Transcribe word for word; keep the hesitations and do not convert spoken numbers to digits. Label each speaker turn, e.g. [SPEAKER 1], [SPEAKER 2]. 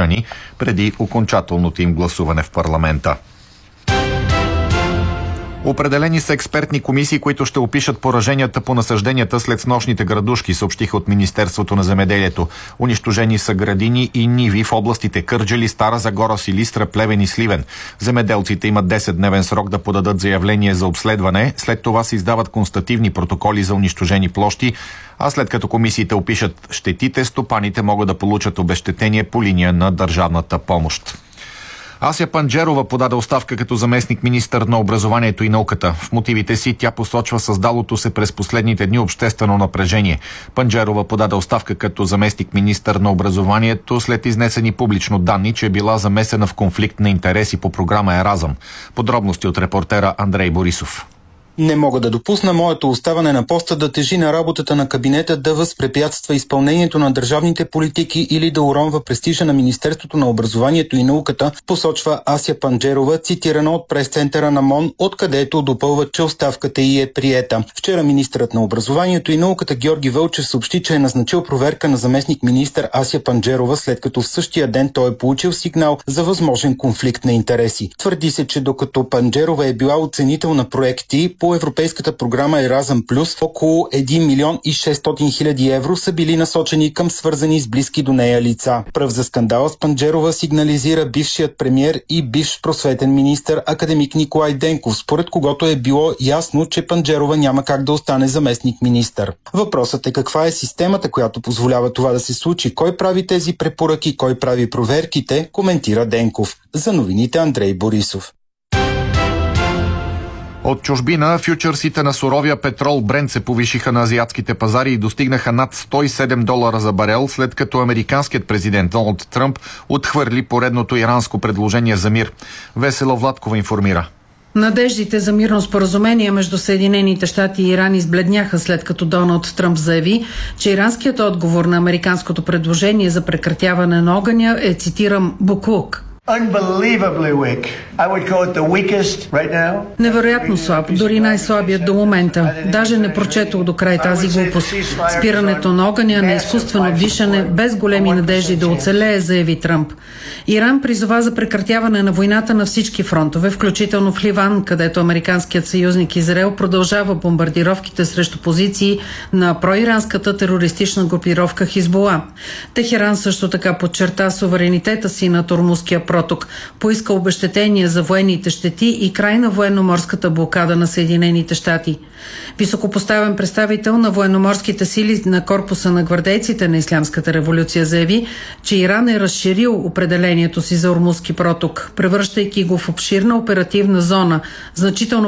[SPEAKER 1] ратифицирани преди окончателното им гласуване в парламента. Определени са експертни комисии, които ще опишат пораженията по насажденията след снощните градушки, съобщиха от Министерството на земеделието. Унищожени са градини и ниви в областите Кърджали, Стара Загора, Силистра, Плевен и Сливен. Земеделците имат десетдневен срок да подадат заявление за обследване. След това се издават констативни протоколи за унищожени площи, а след като комисиите опишат щетите, стопаните могат да получат обезщетение по линия на държавната помощ. Ася Панджерова подаде оставка като заместник-министър на образованието и науката. В мотивите си тя посочва създалото се през последните дни обществено напрежение. Панджерова подаде оставка като заместник-министър на образованието след изнесени публично данни, че е била замесена в конфликт на интереси по програма Еразъм. Подробности от репортера Андрей Борисов.
[SPEAKER 2] Не мога да допусна моето оставане на поста да тежи на работата на кабинета, да възпрепятства изпълнението на държавните политики или да уронва престижа на Министерството на образованието и науката, посочва Ася Панджерова, цитирана от прес-центъра на МОН, откъдето допълва, че оставката й е приета. Вчера министърът на образованието и науката Георги Вълчев съобщи, че е назначил проверка на заместник-министър Ася Панджерова, след като в същия ден той е получил сигнал за възможен конфликт на интереси. Твърди се, че докато Панджерова е била оценител на проекти по европейската програма Еразъм Плюс, около един милион и шестстотин хиляди евро са били насочени към свързани с близки до нея лица. Пръв за скандала с Панджерова сигнализира бившият премиер и бивш просветен министър академик Николай Денков, според когото е било ясно, че Панджерова няма как да остане заместник министър. Въпросът е каква е системата, която позволява това да се случи, кой прави тези препоръки, кой прави проверките, коментира Денков. За новините Андрей Борисов.
[SPEAKER 1] От чужбина фючърсите на суровия петрол Брент се повишиха на азиатските пазари и достигнаха над сто и седем долара за барел, след като американският президент Доналд Тръмп отхвърли поредното иранско предложение за мир. Весела Владкова информира.
[SPEAKER 3] Надеждите за мирно споразумение между Съединените щати и Иран избледняха, след като Доналд Тръмп заяви, че иранският отговор на американското предложение за прекратяване на огъня е, цитирам, буклук. Невероятно слаб, дори най-слабият до момента. Даже не прочетох до край тази глупост. Спирането на огъня на изкуствено дишане, без големи надежди да оцелее, заяви Тръмп. Иран призова за прекратяване на войната на всички фронтове, включително в Ливан, където американският съюзник Израел продължава бомбардировките срещу позиции на проиранската терористична групировка Хизбула. Техеран също така подчерта суверенитета си на Ормузския проток, поиска обезщетения за военните щети и край на военноморската блокада на Съединените щати. Високопоставен представител на военноморските сили на корпуса на гвардейците на Ислямската революция заяви, че Иран е разширил определението си за Ормузски проток, превръщайки го в обширна оперативна зона, значително